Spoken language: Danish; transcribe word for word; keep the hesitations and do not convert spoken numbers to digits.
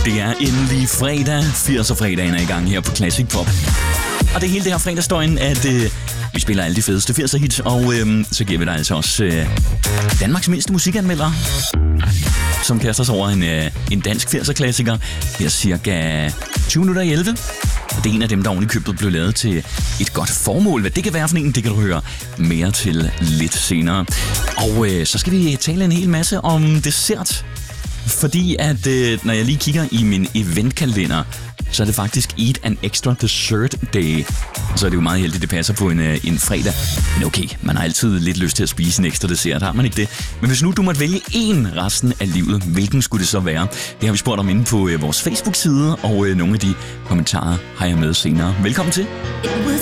Det er endelig fredag. firser-fredagen er i gang her på Classic Pop. Og det er hele det her fredagsdøgn, at øh, vi spiller alle de fedeste firser-hits, og øh, så giver vi dig altså også øh, Danmarks mindste musikanmelder, som kaster sig over en, øh, en dansk firser-klassiker her cirka tyve minutter i elleve. Og det er en af dem, der oven i købet blev lavet til et godt formål. Hvad det kan være for en, det kan du høre mere til lidt senere. Og øh, så skal vi tale en hel masse om dessert. Fordi at øh, når jeg lige kigger i min eventkalender, så er det faktisk Eat an Extra Dessert Day. Så er det jo meget heldigt, det passer på en, øh, en fredag. Men okay, man har altid lidt lyst til at spise en ekstra dessert, har man ikke det? Men hvis nu du måtte vælge én resten af livet, hvilken skulle det så være? Det har vi spurgt om inde på øh, vores Facebook-side, og øh, nogle af de kommentarer har jeg med senere. Velkommen til. It was